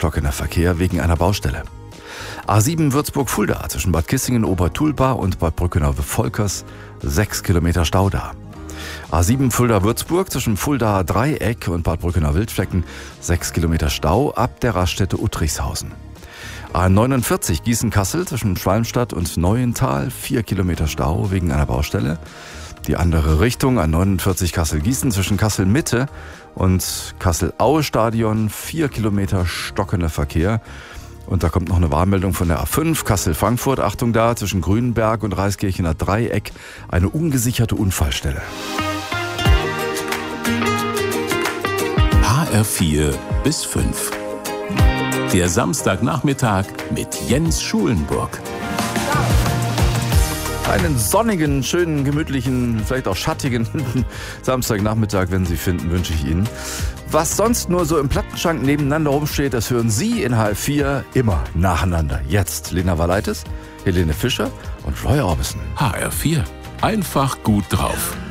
stockender Verkehr wegen einer Baustelle. A7 Würzburg-Fulda zwischen Bad Kissingen, Obertulba und Bad Brückenau-Volkers 6 Kilometer Stau da. A7 Fulda-Würzburg zwischen Fuldaer Dreieck und Bad Brückenau-Wildflecken 6 Kilometer Stau ab der Raststätte Uttrichshausen. A49 Gießen-Kassel zwischen Schwalmstadt und Neuental 4 Kilometer Stau wegen einer Baustelle. Die andere Richtung A49 Kassel-Gießen zwischen Kassel-Mitte und Kassel-Aue-Stadion 4 Kilometer stockender Verkehr. Und da kommt noch eine Warnmeldung von der A5 Kassel-Frankfurt. Achtung da, zwischen Grünenberg und Reiskirchener Dreieck eine ungesicherte Unfallstelle. HR4 bis 5. Der Samstagnachmittag mit Jens Schulenburg. Einen sonnigen, schönen, gemütlichen, vielleicht auch schattigen Samstagnachmittag, wenn Sie finden, wünsche ich Ihnen. Was sonst nur so im Plattenschrank nebeneinander rumsteht, das hören Sie in HR4 immer nacheinander. Jetzt Lena Valaitis, Helene Fischer und Roy Orbison. HR4. Einfach gut drauf.